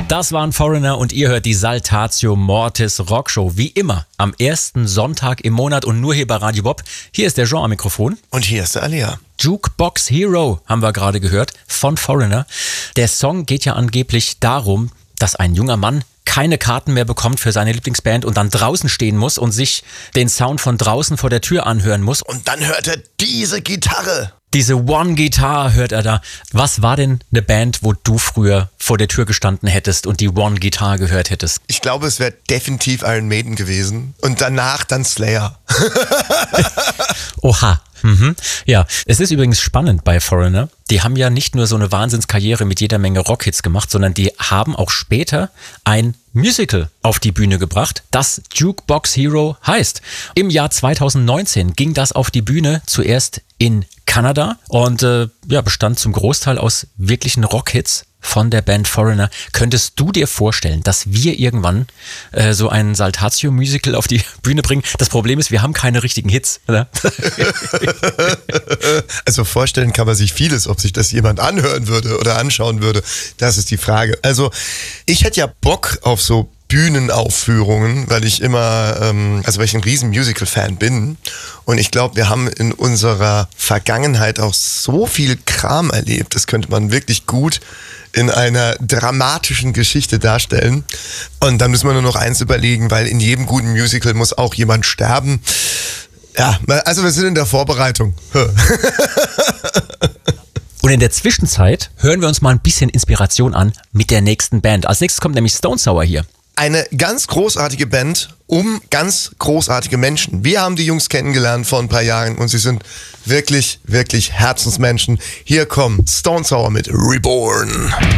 Das waren Foreigner und ihr hört die Saltatio Mortis Rockshow. Wie immer am ersten Sonntag im Monat und nur hier bei Radio Bob. Hier ist der Jean am Mikrofon. Und hier ist der Alia. Jukebox Hero haben wir gerade gehört von Foreigner. Der Song geht ja angeblich darum, dass ein junger Mann keine Karten mehr bekommt für seine Lieblingsband und dann draußen stehen muss und sich den Sound von draußen vor der Tür anhören muss. Und dann hört er diese Gitarre. Diese One-Guitar hört er da. Was war denn eine Band, wo du früher vor der Tür gestanden hättest und die One-Guitar gehört hättest? Ich glaube, es wäre definitiv Iron Maiden gewesen. Und danach dann Slayer. Oha. Ja, es ist übrigens spannend bei Foreigner. Die haben ja nicht nur so eine Wahnsinnskarriere mit jeder Menge Rockhits gemacht, sondern die haben auch später ein Musical auf die Bühne gebracht, das Jukebox Hero heißt. Im Jahr 2019 ging das auf die Bühne, zuerst in Kanada und bestand zum Großteil aus wirklichen Rockhits von der Band Foreigner. Könntest du dir vorstellen, dass wir irgendwann so ein Saltatio-Musical auf die Bühne bringen? Das Problem ist, wir haben keine richtigen Hits, oder? Also vorstellen kann man sich vieles, ob sich das jemand anhören würde oder anschauen würde. Das ist die Frage. Also ich hätte ja Bock auf so Bühnenaufführungen, weil ich weil ich ein riesen Musical-Fan bin. Und ich glaube, wir haben in unserer Vergangenheit auch so viel Kram erlebt. Das könnte man wirklich gut in einer dramatischen Geschichte darstellen. Und dann müssen wir nur noch eins überlegen, weil in jedem guten Musical muss auch jemand sterben. Ja, also wir sind in der Vorbereitung. Und in der Zwischenzeit hören wir uns mal ein bisschen Inspiration an mit der nächsten Band. Als nächstes kommt nämlich Stone Sour hier. Eine ganz großartige Band um ganz großartige Menschen. Wir haben die Jungs kennengelernt vor ein paar Jahren und sie sind wirklich, wirklich Herzensmenschen. Hier kommt Stone Sour mit Reborn.